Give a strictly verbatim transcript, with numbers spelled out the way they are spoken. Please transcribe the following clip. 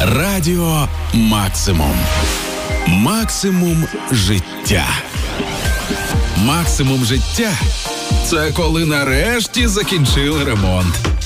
Радіо Максимум. Максимум життя. Максимум життя – це коли нарешті закінчили ремонт.